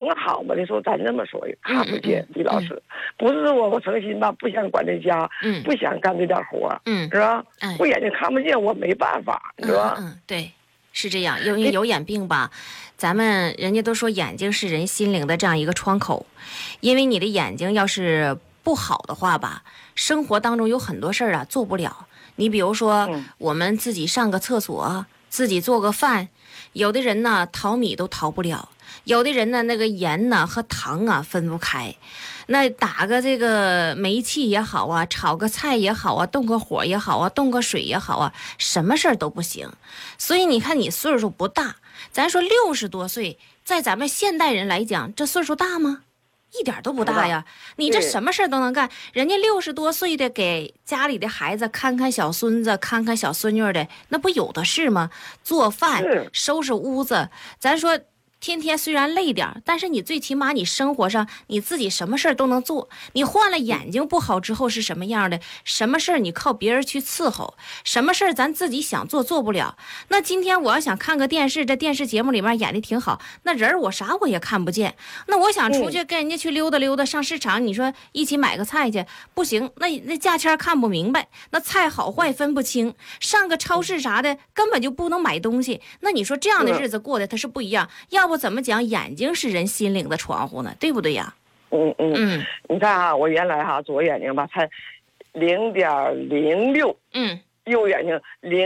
好嘛的时候，咱这么说，看不见。李老师，不是说我诚心吧，不想管这家，不想干这点活，是吧？我眼睛看不见，我没办法，是吧？ 对，是这样。因为有眼病吧，咱们人家都说眼睛是人心灵的这样一个窗口，因为你的眼睛要是不好的话吧，生活当中有很多事儿啊做不了。你比如说，我们自己上个厕所，自己做个饭，有的人呢淘米都淘不了，有的人呢那个盐呢和糖啊分不开，那打个这个煤气也好啊，炒个菜也好啊，动个火也好啊，动个水也好啊，什么事儿都不行。所以你看你岁数不大，咱说60多岁，在咱们现代人来讲，这岁数大吗？一点都不大呀，你这什么事儿都能干。人家60多岁的给家里的孩子看看小孙子，看看小孙女的，那不有的是吗？做饭、收拾屋子，咱说天天虽然累点，但是你最起码你生活上你自己什么事儿都能做。你换了眼睛不好之后是什么样的？什么事儿你靠别人去伺候，什么事儿咱自己想做做不了。那今天我要想看个电视，这电视节目里面演的挺好，那人我啥我也看不见。那我想出去跟人家去溜达溜达，上市场，你说一起买个菜去，不行，那价钱看不明白，那菜好坏分不清，上个超市啥的根本就不能买东西。那你说这样的日子过得它是不一样。要不怎么讲眼睛是人心灵的窗户呢？对不对呀？ 你看啊，我原来左眼睛吧才0.06，右眼睛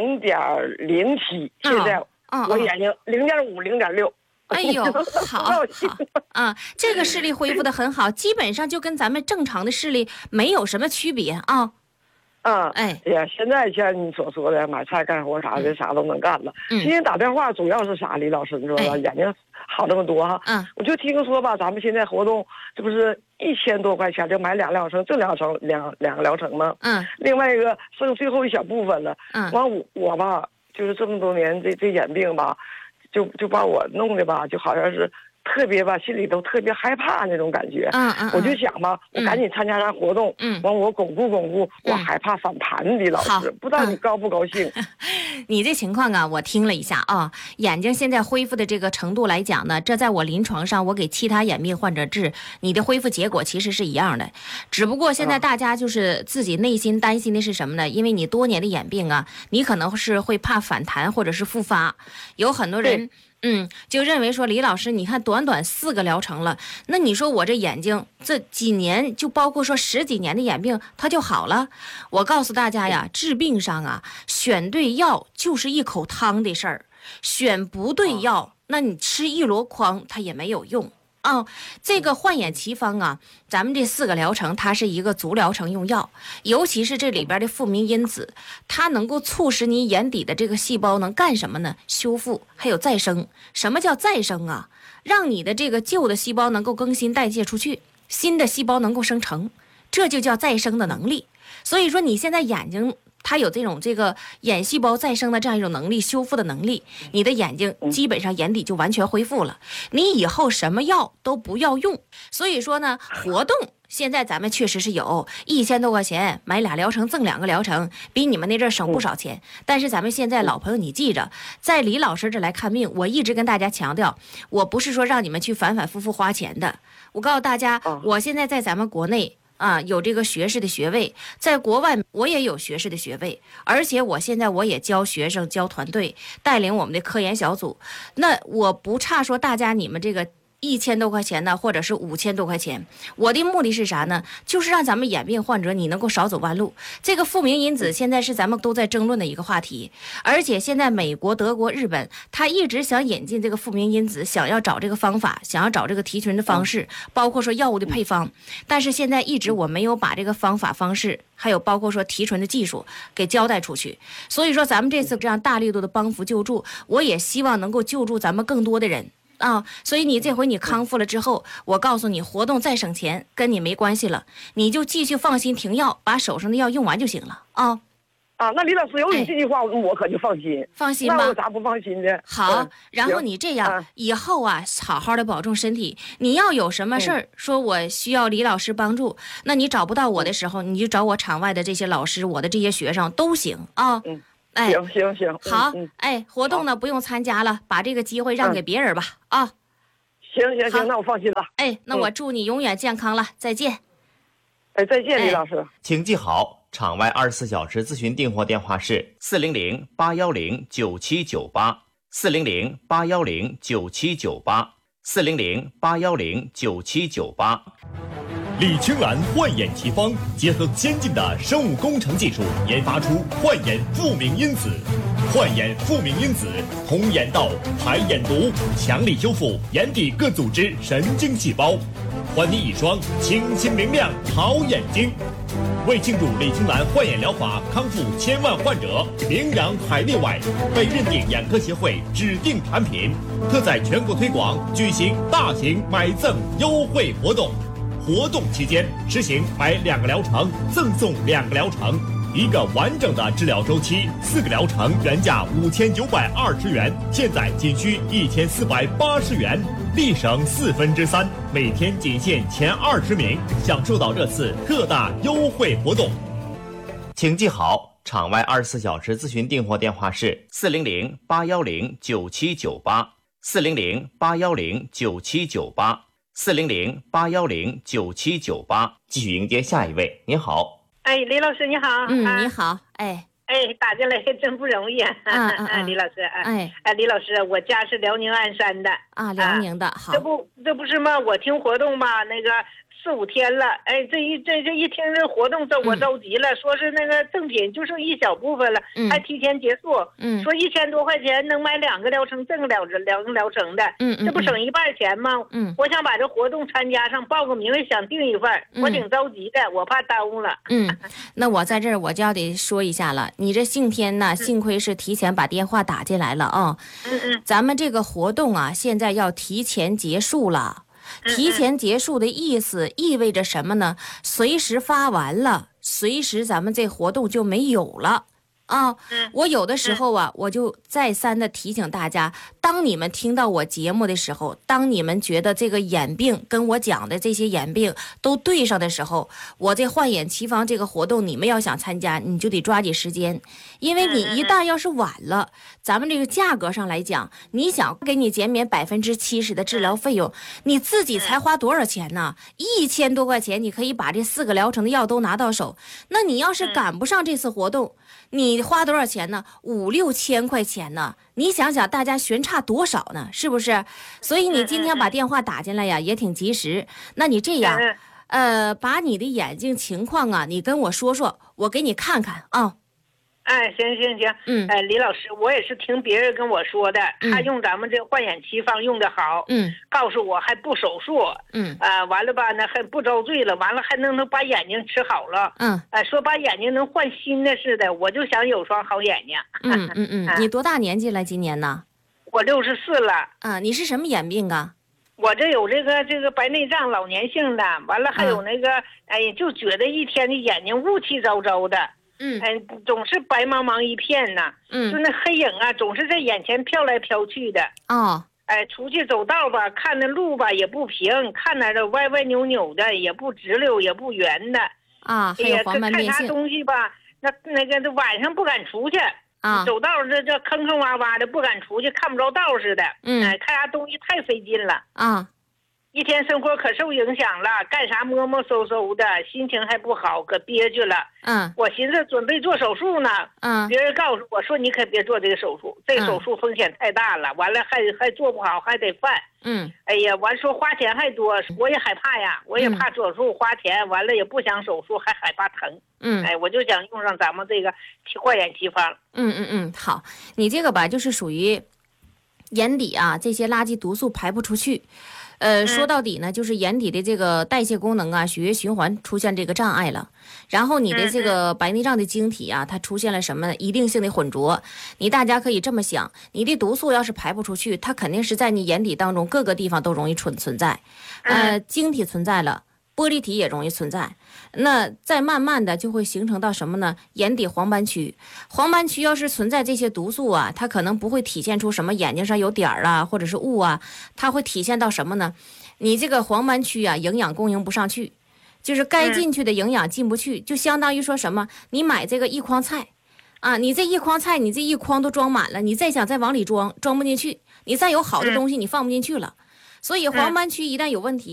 0.07，现在我眼睛0.5、0.6。 哎呦，好啊！这个视力恢复的很好，基本上就跟咱们正常的视力没有什么区别啊。 现在像你所说的买菜干活啥的，啥都能干了。今天打电话主要是啥？李老师，你说吧，眼睛好这么多哈。我就听说吧，咱们现在活动这不是1000多块钱就买2疗程，这两个疗程吗？另外一个剩最后一小部分了。完我吧，就是这么多年这眼病吧，就把我弄的吧，就好像是特别吧，心里都特别害怕那种感觉。我就想吧，我赶紧参加上活动，完我巩固，我害怕反弹的老师，不知道你高不高兴？ 你这情况啊，我听了一下啊，眼睛现在恢复的这个程度来讲呢，这在我临床上我给其他眼病患者治，你的恢复结果其实是一样的，只不过现在大家就是自己内心担心的是什么呢？因为你多年的眼病啊，你可能是会怕反弹或者是复发，有很多人。就认为说李老师，你看短4个疗程了，那你说我这眼睛这几年，就包括说10几年的眼病，它就好了？我告诉大家呀，治病上啊，选对药就是一口汤的事儿，选不对药，那你吃一箩筐它也没有用。这个焕眼奇方啊，咱们这4个疗程，它是一个足疗程用药，尤其是这里边的复明因子，它能够促使你眼底的这个细胞能干什么呢？修复，还有再生。什么叫再生啊？让你的这个旧的细胞能够更新代谢出去，新的细胞能够生成，这就叫再生的能力。所以说你现在眼睛它有这个眼细胞再生的这样一种能力，修复的能力，你的眼睛基本上眼底就完全恢复了。你以后什么药都不要用。所以说呢，活动现在咱们确实是有1000多块钱买2疗程赠2个疗程，比你们那阵省不少钱。但是咱们现在老朋友你记着，在李老师这来看病，我一直跟大家强调，我不是说让你们去反反复复花钱的。我告诉大家，我现在在咱们国内有这个学士的学位，在国外我也有学士的学位，而且我现在我也教学生教团队，带领我们的科研小组。那我不差说大家你们这个1000多块钱呢，或者是5000多块钱，我的目的是啥呢？就是让咱们眼病患者你能够少走弯路。这个复明因子现在是咱们都在争论的一个话题，而且现在美国、德国、日本，他一直想引进这个复明因子，想要找这个方法，想要找这个提纯的方式，包括说药物的配方，但是现在一直我没有把这个方法方式，还有包括说提纯的技术给交代出去。所以说咱们这次这样大力度的帮扶救助，我也希望能够救助咱们更多的人。所以你这回你康复了之后，我告诉你，活动再省钱跟你没关系了，你就继续放心停药，把手上的药用完就行了那李老师有你这句话，我可就放心。 放心吧？ 那我咋不放心呢？ 好，然后你这样以后好好的保重身体。你要有什么事儿，说我需要李老师帮助，那你找不到我的时候，你就找我场外的这些老师，我的这些学生都行行， 好，活动呢不用参加了，把这个机会让给别人吧行，那我放心了。 哎，那我祝你永远健康了，再见。 哎，再见，李老师。 请记好，场外24小时咨询订货电话是400-810-9798，400-810-9798，400-810-9798。 李青兰焕眼奇方结合先进的生物工程技术，研发出焕眼复明因子。焕眼复明因子通眼道、排眼毒，强力修复眼底各组织神经细胞，还你一双清新明亮好眼睛。为庆祝李青兰焕眼疗法康复1000万患者，名扬海内外，被认定眼科协会指定产品，特在全国推广，举行大型买赠优惠活动。活动期间实行买2个疗程赠送2个疗程，1个完整的治疗周期，4个疗程原价5920元，现在仅需1480元，立省3/4，每天仅限前20名，享受到这次特大优惠活动。 请记好，场外24小时咨询订货电话是400-810-9798，400-810-9798，400-810-9798。继续迎接下一位，您好。 哎，李老师你好。 你好。哎， 打进来真不容易。李老师。李老师，我家是辽宁鞍山的。 辽宁的。好。 这不是吗？我听活动吧，那个4、5天了。哎，这一听这活动，我着急了，说是那个赠品就剩一小部分了，还提前结束。说1000多块钱能买2个疗程，赠2个疗程的。这不省1半钱吗？我想把这活动参加上，报个名，想订一份，我挺着急的，我怕耽误了。 那我在这儿我就要得说一下了，你这幸天呢，幸亏是提前把电话打进来了啊。咱们这个活动啊，现在要提前结束了。提前结束的意思意味着什么呢？随时发完了，随时咱们这活动就没有了啊。我有的时候啊，我就再三的提醒大家，当你们听到我节目的时候，当你们觉得这个眼病跟我讲的这些眼病都对上的时候，我这焕眼奇方这个活动，你们要想参加，你就得抓紧时间，因为你一旦要是晚了，咱们这个价格上来讲，你想给你减免70%的治疗费用，你自己才花多少钱呢？1000多块钱，你可以把这4个疗程的药都拿到手。那你要是赶不上这次活动，你花多少钱呢？5、6千块钱呢？你想想，大家悬差多少呢？是不是？所以你今天把电话打进来呀，也挺及时。那你这样，把你的眼睛情况啊，你跟我说说，我给你看看啊。 行。李老师，我也是听别人跟我说的，他用咱们这焕眼奇方用的好，告诉我还不手术，完了吧呢还不遭罪了，完了还能把眼睛吃好了，说把眼睛能换新的似的，我就想有双好眼睛。 你多大年纪了？今年呢？ 我64了。 你是什么眼病啊？ 我这有这个白内障，老年性的，完了还有那个，就觉得一天的眼睛雾气昭昭的。总是白茫茫一片呐，就那黑影啊，总是在眼前飘来飘去的。出去走道吧，看那路吧也不平，看那的歪歪扭扭的，也不直溜，也不圆的。 还有黄斑变性。 看啥东西吧，那个晚上不敢出去。走道这坑坑洼洼的，不敢出去，看不着道似的。看啥东西太费劲了。一天生活可受影响了，干啥摸摸搜搜的，心情还不好，可憋屈了。我寻思准备做手术呢。别人告诉我说你可别做这个手术，这个手术风险太大了，完了还做不好还得犯。哎呀，完说花钱还多，我也害怕呀，我也怕手术花钱，完了也不想手术，还害怕疼。我就想用上咱们这个焕眼奇方。 好，你这个吧就是属于眼底啊这些垃圾毒素排不出去。说到底呢，就是眼底的这个代谢功能啊，血液循环出现这个障碍了。然后你的这个白内障的晶体啊，它出现了什么一定性的混浊。大家可以这么想，你的毒素要是排不出去，它肯定是在你眼底当中各个地方都容易存在。晶体存在了，玻璃体也容易存在，那再慢慢的就会形成到什么呢？眼底黄斑区。黄斑区要是存在这些毒素啊，它可能不会体现出什么眼睛上有点儿啊，或者是雾啊，它会体现到什么呢？你这个黄斑区啊，营养供应不上去，就是该进去的营养进不去，就相当于说什么？你买这个一筐菜啊，你这一筐菜，你这一筐都装满了，你再想再往里装不进去，你再有好的东西你放不进去了。 所以黄斑区一旦有问题。